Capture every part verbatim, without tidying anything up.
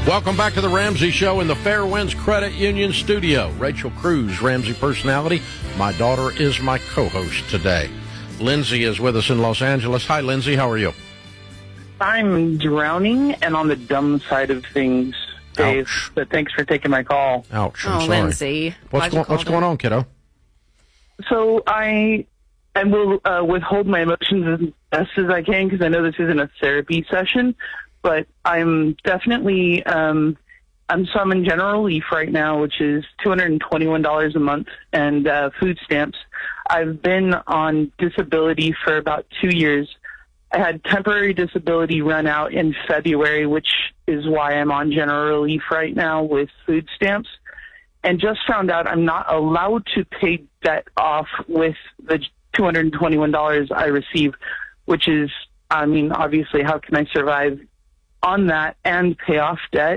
Welcome back to the Ramsey Show in the Fairwinds Credit Union studio. Rachel Cruz, Ramsey personality. My daughter is my co-host today. Lindsay is with us in Los Angeles. Hi, Lindsay. How are you? I'm drowning and on the dumb side of things, Dave. Ouch. But thanks for taking my call. Ouch. I'm oh, sorry. Lindsay. What's, go- what's going on, kiddo? So I, I will uh, withhold my emotions as best as I can because I know this isn't a therapy session. But I'm definitely, um, I'm so I'm in general relief right now, which is two hundred twenty-one dollars a month, and uh, food stamps. I've been on disability for about two years. I had temporary disability run out in February, which is why I'm on general relief right now with food stamps, and just found out I'm not allowed to pay debt off with the two hundred twenty-one dollars I receive, which is, I mean, obviously, how can I survive on that and pay off debt?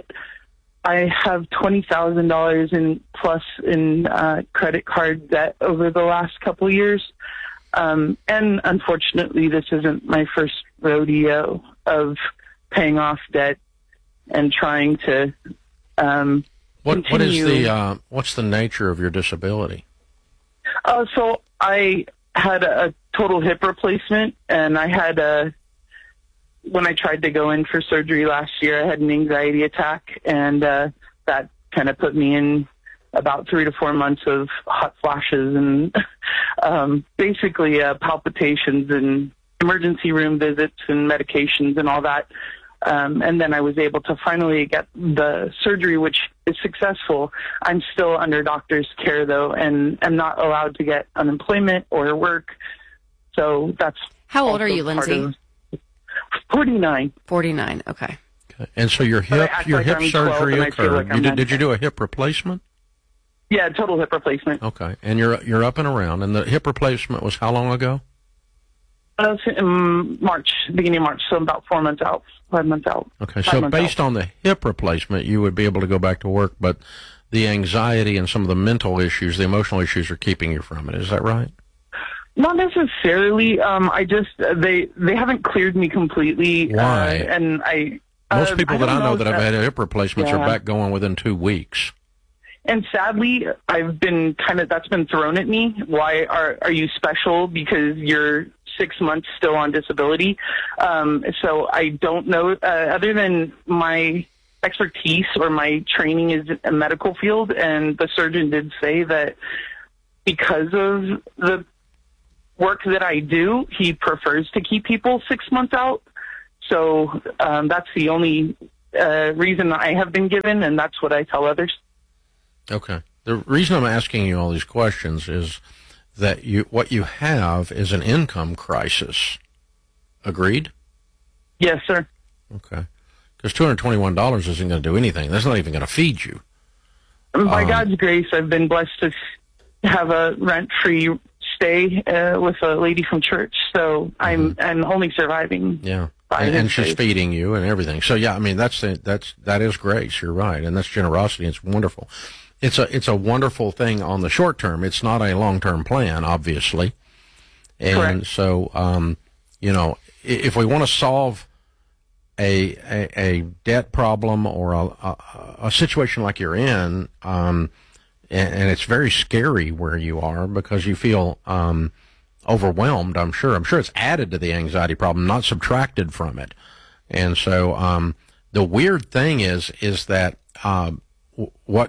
I have twenty thousand dollars in plus in uh, credit card debt over the last couple of years. Um, and unfortunately, this isn't my first rodeo of paying off debt and trying to um, What, what is continue. the uh, what's the nature of your disability? Uh, so I had a, a total hip replacement, and I had a when I tried to go in for surgery last year, I had an anxiety attack, and uh, that kind of put me in about three to four months of hot flashes and um, basically uh, palpitations and emergency room visits and medications and all that. Um, and then I was able to finally get the surgery, which is successful. I'm still under doctor's care, though, and I'm not allowed to get unemployment or work. So that's How old are also you, part Lindsay? of- forty-nine. forty-nine. Okay. Okay. And so your But I hip act your like hip I'm twelve surgery and I feel occurred. like I'm you did, did you nineteen. do a hip replacement? Yeah, total hip replacement. Okay. And you're you're up and around. And the hip replacement was how long ago? Uh, in March, beginning of March, so about four months out, five months out. Okay. Five So months based out. on the hip replacement, you would be able to go back to work, but the anxiety and some of the mental issues, the emotional issues, are keeping you from it. Is that right? Not necessarily. Um, I just uh, they they haven't cleared me completely. Why? Uh, and I Most uh, people that don't I know if that have had hip replacements are yeah. back going within two weeks. And sadly, I've been kind of that's been thrown at me. Why are are you special because you're six months still on disability? Um, so I don't know. Uh, other than my expertise or my training is a medical field, and the surgeon did say that because of the work that I do, he prefers to keep people six months out. So um, that's the only uh, reason I have been given, and that's what I tell others. Okay. The reason I'm asking you all these questions is that you what you have is an income crisis. Agreed? Yes, sir. Okay. Because two hundred twenty-one dollars isn't going to do anything. That's not even going to feed you. By Um, God's grace, I've been blessed to have a rent-free stay uh, with a lady from church, so I'm I'm only surviving. Yeah. by And, his and she's grace. feeding you and everything. So yeah, I mean that's that's that is grace. You're right, and that's generosity. It's wonderful. It's a it's a wonderful thing on the short term. It's not a long term plan, obviously. And Correct. so, um, you know, i- if we want to solve a, a a debt problem or a, a, a situation like you're in, um, and, and it's very scary where you are because you feel um, overwhelmed. I'm sure. I'm sure it's added to the anxiety problem, not subtracted from it. And so, um, the weird thing is, is that um, w- what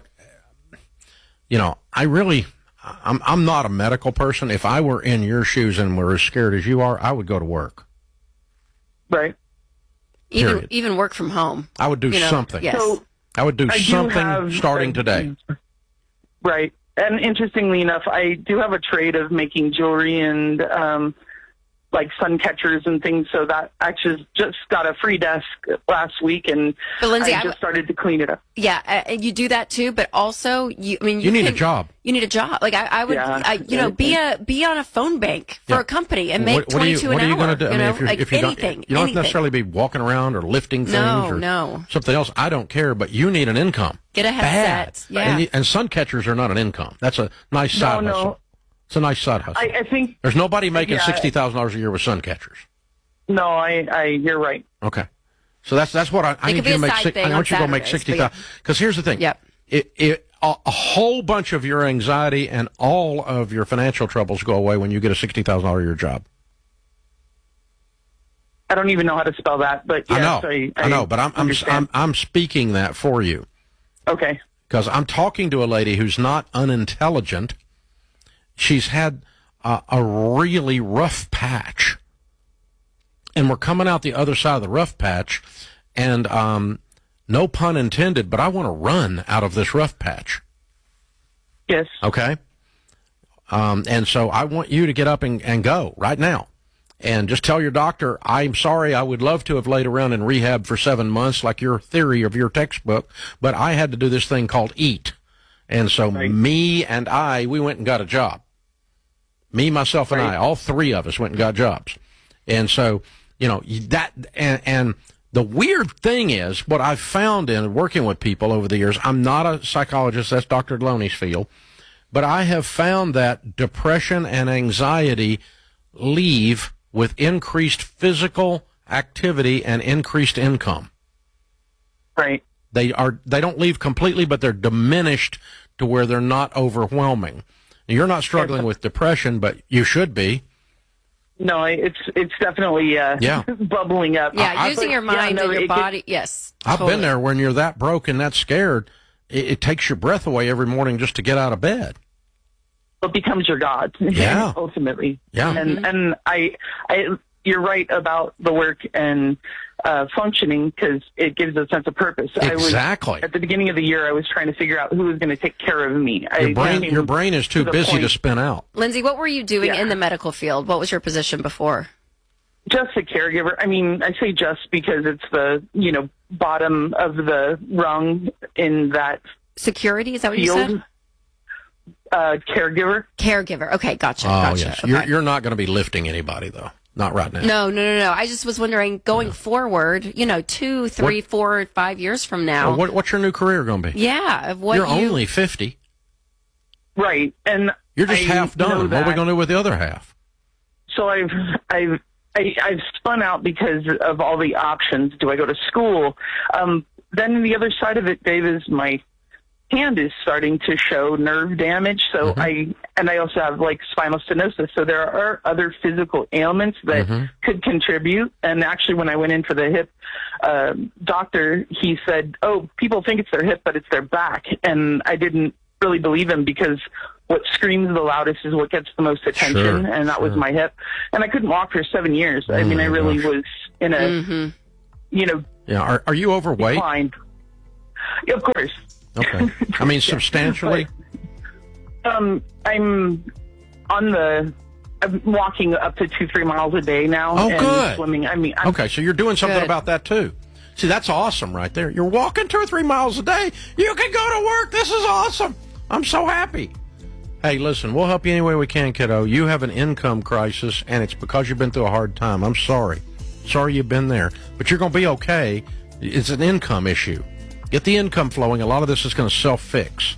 you know, I really. I'm I'm not a medical person. If I were in your shoes and were as scared as you are, I would go to work. Right. Even Period. even work from home. I would do You know, something. yes. So I would do I do something have- starting I- today. Right. And interestingly enough, I do have a trade of making jewelry and um, like sun catchers and things. So that actually just got a free desk last week, and But Lindsay, I I- just started to clean it up. Yeah, uh, you do that too, but also you. I mean, you, You need can- a job. You need a job. Like I, I would, Yeah, I, you know, be a be on a phone bank for Yeah. a company and make What, what are you, twenty two what an are you hour. going to do? I You mean, know, if, you're, like if you anything. don't, you don't anything. necessarily be walking around or lifting things No, or no. something else. I don't care, but you need an income. Get a Bad. headset. Yeah. And, you- and sun catchers are not an income. That's a nice side no. hustle. It's a nice side hustle. I, I think There's nobody making Yeah. sixty thousand dollars a year with sun catchers. no. I, I you're right. Okay. So that's that's what I, I It need could be you to a make. side Six, thing I on want you to go make Saturdays, sixty but yeah. thousand. Because here's the thing. Yep. It, it a, a whole bunch of your anxiety and all of your financial troubles go away when you get a sixty thousand dollar a year job. I don't even know how to spell that, but yes, I know, I, I, know, but I'm I'm, understand. I'm I'm speaking that for you Okay. because I'm talking to a lady who's not unintelligent. She's had a, a really rough patch, and we're coming out the other side of the rough patch, and um, no pun intended, but I want to run out of this rough patch. Yes. Okay, um, and so I want you to get up and, and go right now. And just tell your doctor, I'm sorry, I would love to have laid around in rehab for seven months like your theory of your textbook, but I had to do this thing called EAT. And so Right. me and I, we went and got a job. Me, myself, and Right. I, all three of us went and got jobs. And so, you know, that, and, and the weird thing is, what I've found in working with people over the years, I'm not a psychologist, that's Doctor Deloney's field, but I have found that depression and anxiety leave with increased physical activity and increased income. Right. They are they don't leave completely, but they're diminished to where they're not overwhelming. You're not struggling with depression, but you should be. No, I- it's it's definitely uh, Yeah. bubbling up. Yeah, I- using but, your yeah, mind no, and your it could- body. Yes. I've totally. been there when you're that broke and that scared. It, it takes your breath away every morning just to get out of bed. It becomes your God. Yeah. Ultimately. Yeah. And and I, I, you're right about the work and uh, functioning because it gives a sense of purpose. I Exactly. was, at the beginning of the year, I was trying to figure out who was going to take care of me. Your I brain came your brain is too the busy point- to spin out. Lindsay, what were you doing Yeah. in the medical field? What was your position before? Just a caregiver. I mean, I say just because it's the you know bottom of the rung in that Security? Is that what you field. said? Uh, caregiver. Caregiver. Okay, gotcha. Oh, gotcha. yes. Okay. You're, you're not going to be lifting anybody, though. Not right now. No, no, no, no. I just was wondering, going forward, you know, two, three, What- four, five years from now. Well, what, what's your new career going to be? yeah, of what You're you. only fifty. Right. And You're just I half know done. What are we that. going to do with the other half? So I've I've I, I've spun out because of all the options. Do I go to school? Um, then the other side of it, Dave, is my hand is starting to show nerve damage. So Mm-hmm. I and I also have like spinal stenosis. So there are other physical ailments that Mm-hmm. could contribute. And actually, when I went in for the hip uh, doctor, he said, "Oh, people think it's their hip, but it's their back." And I didn't really believe him because what screams the loudest is what gets the most attention, Sure, and that was sure. my hip. And I couldn't walk for seven years. I mean, my I really gosh. was in a, Mhm. you know, Yeah. Are, are you overweight? decline. Yeah, of course. Okay. I mean, substantially? Um, I'm on the. I'm walking up to two, three miles a day now. Oh, and good. Swimming. I mean, I'm, Okay, so you're doing something Good. about that, too. See, that's awesome right there. You're walking two or three miles a day. You can go to work. This is awesome. I'm so happy. Hey, listen, we'll help you any way we can, kiddo. You have an income crisis, and it's because you've been through a hard time. I'm sorry. Sorry you've been there. But you're going to be okay. It's an income issue. Get the income flowing. A lot of this is going to self-fix.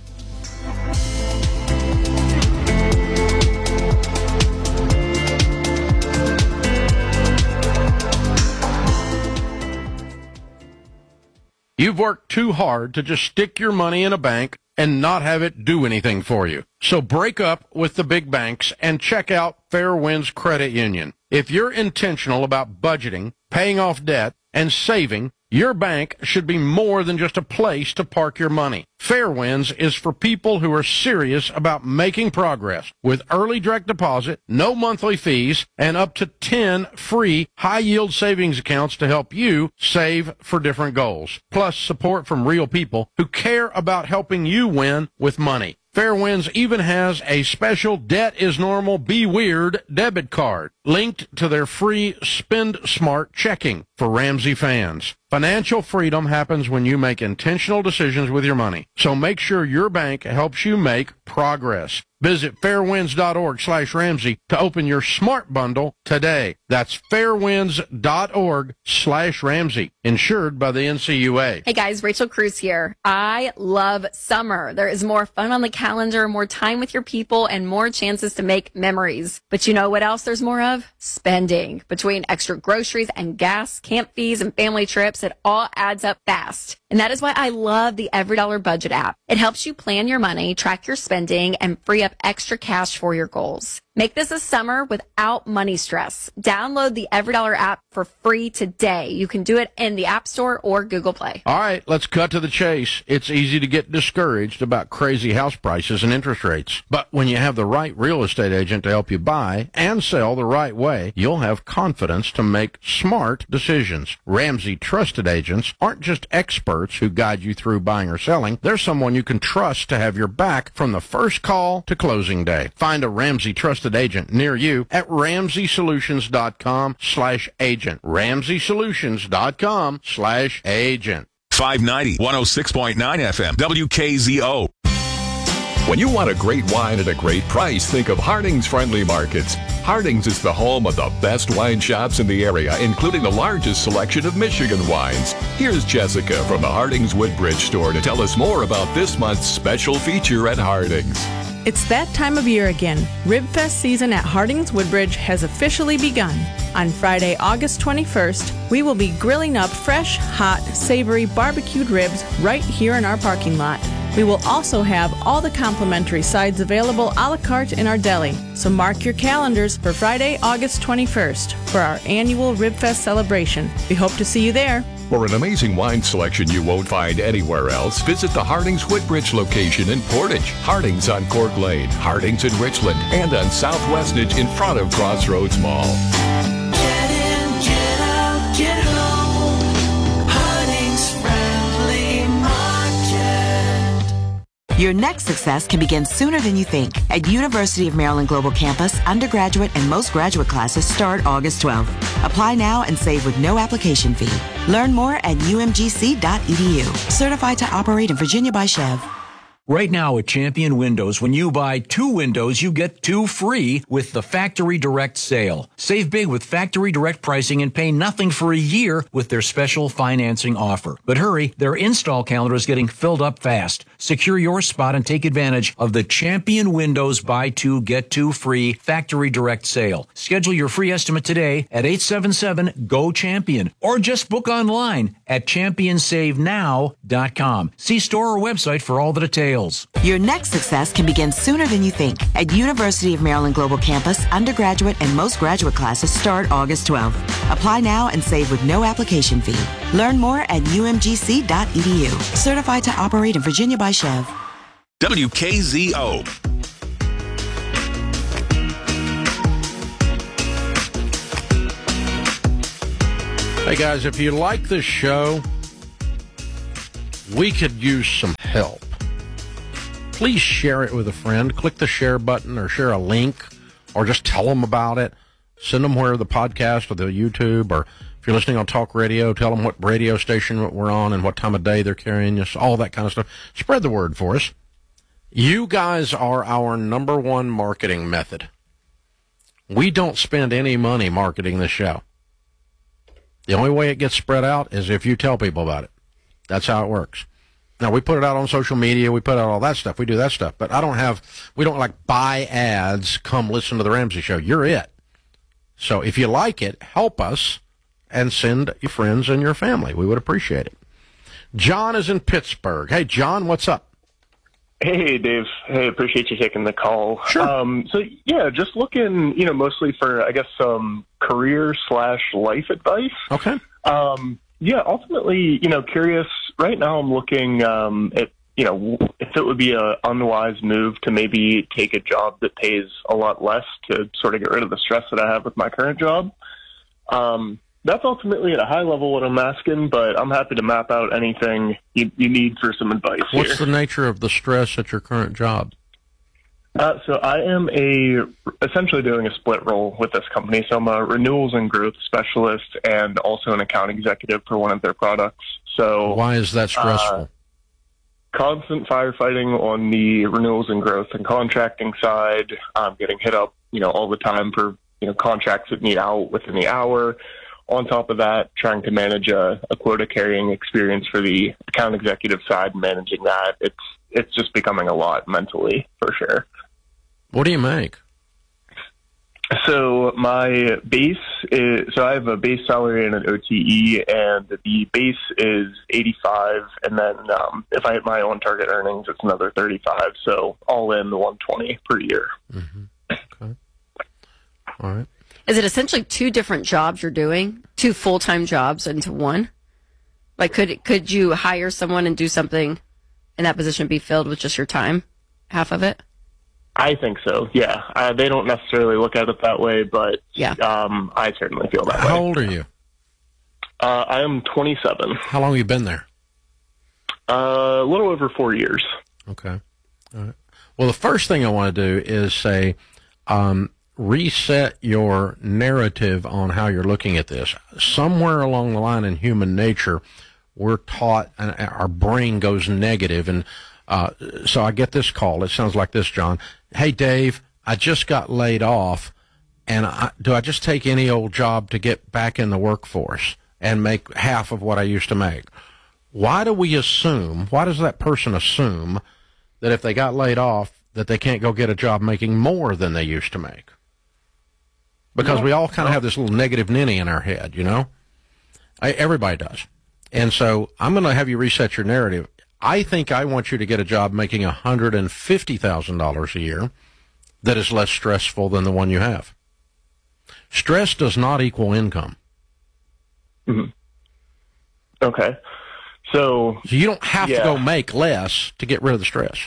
You've worked too hard to just stick your money in a bank and not have it do anything for you. So break up with the big banks and check out Fairwinds Credit Union. If you're intentional about budgeting, paying off debt, and saving, your bank should be more than just a place to park your money. Fairwinds is for people who are serious about making progress with early direct deposit, no monthly fees, and up to ten free high-yield savings accounts to help you save for different goals. Plus support from real people who care about helping you win with money. Fairwinds even has a special Debt is Normal, Be Weird debit card linked to their free Spend Smart checking for Ramsey fans. Financial freedom happens when you make intentional decisions with your money. So make sure your bank helps you make progress. Visit fairwinds.org slash Ramsey to open your smart bundle today. That's fairwinds.org slash Ramsey. Insured by the N C U A. Hey guys, Rachel Cruz here. I love summer. There is more fun on the calendar, more time with your people, and more chances to make memories. But you know what else there's more of? of? Spending. Between extra groceries and gas, camp fees, and family trips, it all adds up fast. And that is why I love the Every Dollar Budget app. It helps you plan your money, track your spending, and free up extra cash for your goals. Make this a summer without money stress. Download the Every Dollar app for free today. You can do it in the App Store or Google Play. All right, let's cut to the chase. It's easy to get discouraged about crazy house prices and interest rates. But when you have the right real estate agent to help you buy and sell the right way, you'll have confidence to make smart decisions. Ramsey Trusted Agents aren't just experts who guide you through buying or selling. They're someone you can trust to have your back from the first call to closing day. Find a Ramsey Trusted Agent near you at ramsey solutions dot com slash agent. ramsey solutions dot com slash agent. five ninety, one oh six point nine F M, W K Z O. When you want a great wine at a great price, think of Harding's Friendly Markets. Harding's is the home of the best wine shops in the area, including the largest selection of Michigan wines. Here's Jessica from the Harding's Woodbridge store to tell us more about this month's special feature at Harding's. It's that time of year again. Ribfest season at Harding's Woodbridge has officially begun. On Friday, August twenty-first, we will be grilling up fresh, hot, savory barbecued ribs right here in our parking lot. We will also have all the complimentary sides available a la carte in our deli. So mark your calendars for Friday, August twenty-first for our annual Ribfest celebration. We hope to see you there. For an amazing wine selection you won't find anywhere else, visit the Harding's Woodbridge location in Portage, Harding's on Cork Lane, Harding's in Richland, and on Southwestage in front of Crossroads Mall. Get in, get out, get home. Harding's Friendly Market. Your next success can begin sooner than you think. At University of Maryland Global Campus, undergraduate and most graduate classes start August twelfth. Apply now and save with no application fee. Learn more at u m g c dot e d u. Certified to operate in Virginia by Chev. Right now at Champion Windows, when you buy two windows, you get two free with the Factory Direct sale. Save big with Factory Direct pricing and pay nothing for a year with their special financing offer. But hurry, their install calendar is getting filled up fast. Secure your spot and take advantage of the Champion Windows buy two, get two free Factory Direct sale. Schedule your free estimate today at eight seven seven, G O champion or just book online at champion save now dot com. See store or website for all the details. Your next success can begin sooner than you think. At University of Maryland Global Campus, undergraduate and most graduate classes start August twelfth. Apply now and save with no application fee. Learn more at u m g c dot e d u. Certified to operate in Virginia by Chev. W K Z O. Hey guys, if you like this show, we could use some help. Please share it with a friend. Click the share button or share a link or just tell them about it. Send them where the podcast or the YouTube, or if you're listening on talk radio, tell them what radio station we're on and what time of day they're carrying us, all that kind of stuff. Spread the word for us. You guys are our number one marketing method. We don't spend any money marketing the show. The only way it gets spread out is if you tell people about it. That's how it works. Now, we put it out on social media. We put out all that stuff. We do that stuff. But I don't have, we don't like buy ads, come listen to the Ramsey Show. You're it. So if you like it, help us and send your friends and your family. We would appreciate it. John is in Pittsburgh. Hey, John, what's up? Hey, Dave. Hey, appreciate you taking the call. Sure. Um, so, yeah, just looking, you know, mostly for, I guess, some career slash life advice. Okay. Um, yeah, ultimately, you know, curious. Right now I'm looking um, at, you know, if it would be an unwise move to maybe take a job that pays a lot less to sort of get rid of the stress that I have with my current job. Um, that's ultimately at a high level what I'm asking, but I'm happy to map out anything you, you need for some advice. What's here. the nature of the stress at your current job? Uh, so I am a essentially doing a split role with this company. So I'm a renewals and growth specialist and also an account executive for one of their products. So why is that stressful? Uh, constant firefighting on the renewals and growth and contracting side. I'm getting hit up, you know, all the time for, you know, contracts that need out within the hour. On top of that, trying to manage a, a quota carrying experience for the account executive side, managing that. It's it's just becoming a lot mentally, for sure. What do you make? So my base is, so I have a base salary and an O T E, and the base is eighty-five, and then um, if I hit my own target earnings, it's another thirty-five. So all in the one twenty per year. Mm-hmm. Okay. All right. Is it essentially two different jobs you're doing, two full-time jobs into one? Like, could could you hire someone and do something, and that position be filled with just your time, half of it? I think so, yeah. Uh, they don't necessarily look at it that way, but yeah. um, I certainly feel that How way. How old are you? Uh, I am twenty-seven. How long have you been there? Uh, a little over four years. Okay. All right. Well, the first thing I want to do is say, um, reset your narrative on how you're looking at this. Somewhere along the line in human nature, we're taught, and our brain goes negative, and uh, so I get this call. It sounds like this, John. Hey, Dave, I just got laid off, and I, do I just take any old job to get back in the workforce and make half of what I used to make? Why do we assume, why does that person assume that if they got laid off, that they can't go get a job making more than they used to make? Because no, we all kind of no. have this little negative ninny in our head, you know? I, everybody does. And so I'm going to have you reset your narrative. I think I want you to get a job making one hundred fifty thousand dollars a year that is less stressful than the one you have. Stress does not equal income. Mm-hmm. Okay. So, so you don't have yeah. to go make less to get rid of the stress.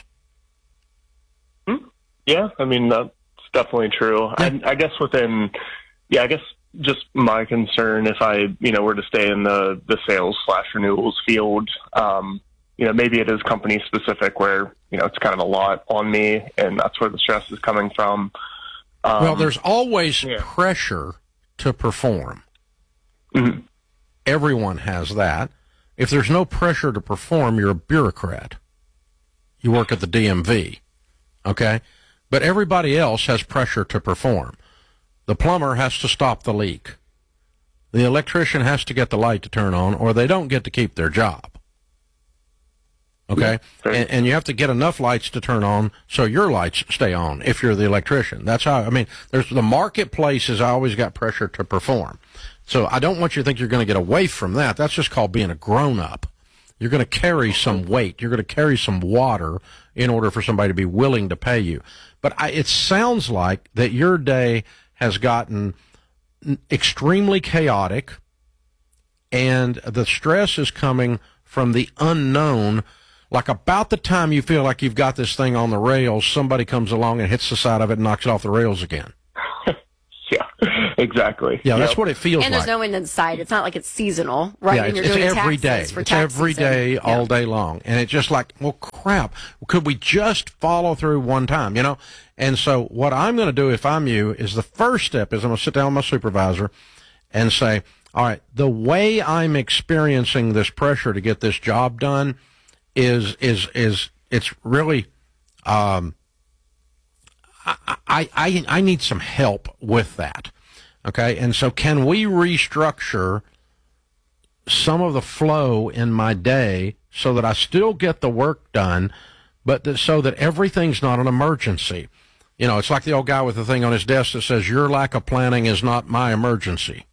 Mm-hmm. Yeah, I mean, that's definitely true. Yeah. I, I guess within, yeah, I guess just my concern if I, you know, were to stay in the, the sales slash renewals field, um, you know, maybe it is company specific where, you know, it's kind of a lot on me and that's where the stress is coming from. Um, well, there's always yeah. pressure to perform. Mm-hmm. Everyone has that. If there's no pressure to perform, you're a bureaucrat. You work at the D M V, okay? But everybody else has pressure to perform. The plumber has to stop the leak. The electrician has to get the light to turn on, or they don't get to keep their job. Okay? Yeah, and, and you have to get enough lights to turn on so your lights stay on if you're the electrician. That's how, I mean, there's the marketplace has always got pressure to perform. So I don't want you to think you're going to get away from that. That's just called being a grown-up. You're going to carry some weight. You're going to carry some water in order for somebody to be willing to pay you. But I, it sounds like that your day has gotten extremely chaotic, and the stress is coming from the unknown. Like about the time you feel like you've got this thing on the rails, somebody comes along and hits the side of it and knocks it off the rails again. Yeah, exactly. Yeah, yep. that's what it feels like. And there's like. no end in sight. It's not like it's seasonal, right? Yeah, and it's, you're it's doing every day. taxes for It's tax every season. day, Yeah. all day long. And it's just like, well, crap. Could we just follow through one time, you know? And so what I'm going to do if I'm you is the first step is I'm going to sit down with my supervisor and say, all right, the way I'm experiencing this pressure to get this job done is, is, is, it's really, um, I, I, I, I need some help with that. Okay, and so can we restructure some of the flow in my day so that I still get the work done, but that, so that everything's not an emergency? You know, it's like the old guy with the thing on his desk that says, your lack of planning is not my emergency.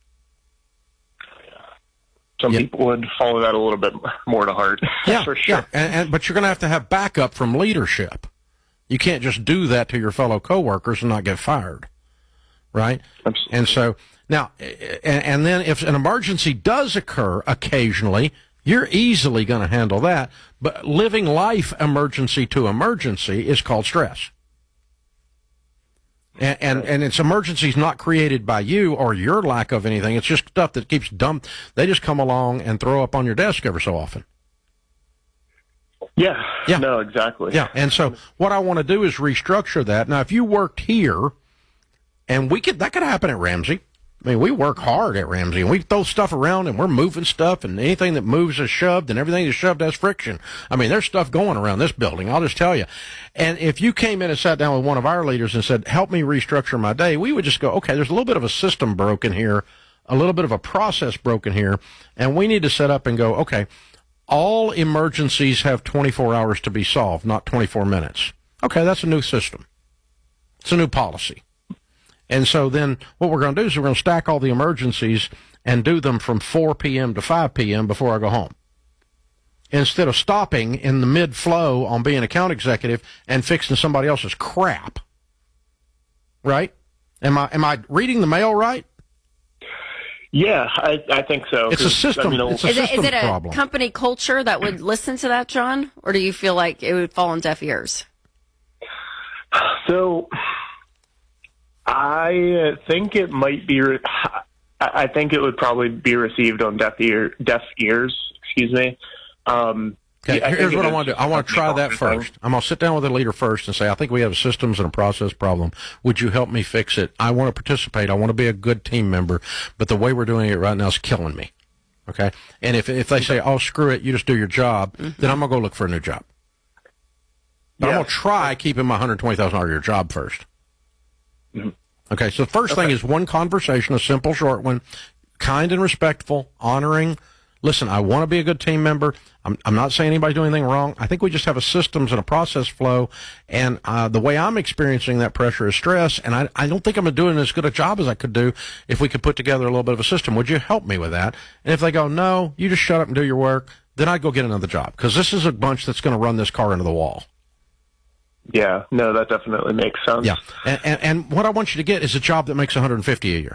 Some yeah. people would follow that a little bit more to heart, yeah, for sure. Yeah, and, and, but you're going to have to have backup from leadership. You can't just do that to your fellow coworkers and not get fired. Right? Absolutely. And so now, and, and then if an emergency does occur occasionally, you're easily going to handle that. But living life emergency to emergency is called stress. And, and, and it's emergencies not created by you or your lack of anything. It's just stuff that keeps dumped. They just come along and throw up on your desk every so often. Yeah. Yeah. No, exactly. Yeah. And so what I want to do is restructure that. Now, if you worked here, and we could, that could happen at Ramsey. I mean, we work hard at Ramsey, and we throw stuff around, and we're moving stuff, and anything that moves is shoved, and everything that's shoved has friction. I mean, there's stuff going around this building, I'll just tell you. And if you came in and sat down with one of our leaders and said, help me restructure my day, we would just go, okay, there's a little bit of a system broken here, a little bit of a process broken here, and we need to set up and go, okay, all emergencies have twenty-four hours to be solved, not twenty-four minutes. Okay, that's a new system. It's a new policy. And so then what we're going to do is we're going to stack all the emergencies and do them from four p.m. to five p.m. before I go home, instead of stopping in the mid-flow on being account executive and fixing somebody else's crap. Right? Am I am I reading the mail right? Yeah, I, I think so. It's a system. I mean, it's a Is it, system is it a problem. company culture that would listen to that, John? Or do you feel like it would fall on deaf ears? So I think it might be. Re- I think it would probably be received on deaf ear, deaf ears. Excuse me. Um, Okay, I here's think what it I want to is do. I want to try that thing. first. I'm going to sit down with the leader first and say, I think we have systems and a process problem. Would you help me fix it? I want to participate. I want to be a good team member, but the way we're doing it right now is killing me. Okay? And if if they say, oh, screw it, you just do your job, mm-hmm. then I'm going to go look for a new job. But yeah. I'm going to try keeping my one hundred twenty thousand dollars a year job first. Mm-hmm. Okay, so the first okay. thing is one conversation, a simple, short one, kind and respectful, honoring. Listen, I want to be a good team member. I'm, I'm not saying anybody's doing anything wrong. I think we just have a systems and a process flow, and uh, the way I'm experiencing that pressure is stress, and I, I don't think I'm doing as good a job as I could do if we could put together a little bit of a system. Would you help me with that? And if they go, no, you just shut up and do your work, then I'd go get another job, because this is a bunch that's going to run this car into the wall. Yeah, no, that definitely makes sense. Yeah, and, and, and what I want you to get is a job that makes one hundred fifty dollars a year.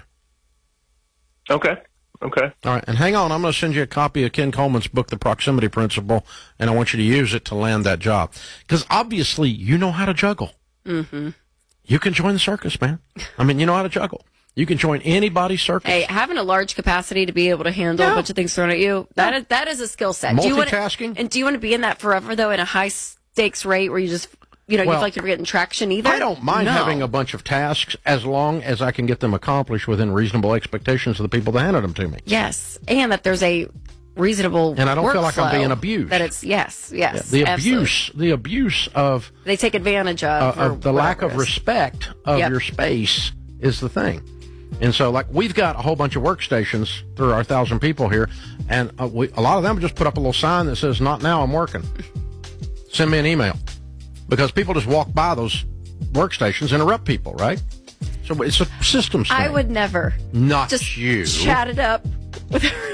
Okay. Okay. All right, and hang on. I'm going to send you a copy of Ken Coleman's book, The Proximity Principle, and I want you to use it to land that job. Because obviously you know how to juggle. Mm-hmm. You can join the circus, man. I mean, you know how to juggle. You can join anybody's circus. Hey, having a large capacity to be able to handle yeah. a bunch of things thrown at you, that yeah. is, that is a skill set. Multitasking. Do you wanna, and do you want to be in that forever, though, in a high-stakes rate where you just... You know, well, you feel like you're getting traction either? I don't mind no. having a bunch of tasks as long as I can get them accomplished within reasonable expectations of the people that handed them to me. Yes, and that there's a reasonable And I don't feel like I'm workflow being abused. That it's, yes, yes. Yeah, the absolutely. abuse, the abuse of... They take advantage of. Uh, of the lack of respect of yep. your space is the thing. And so, like, we've got a whole bunch of workstations through our thousand people here, and uh, we, a lot of them just put up a little sign that says, not now, I'm working. Send me an email. Because people just walk by those workstations, interrupt people, right? So it's a systems thing. I would never. Not just you. Chat it up with